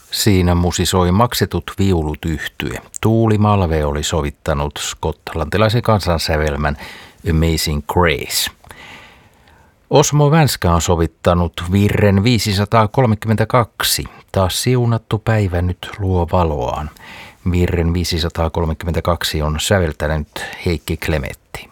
Siinä musisoi Maksetut viulut -yhtye. Tuuli Malve oli sovittanut skotlantilaisen kansansävelmän Amazing Grace. Osmo Vänskä on sovittanut virren 532. Taas siunattu päivä nyt luo valoaan. Virren 532 on säveltänyt Heikki Klemetti.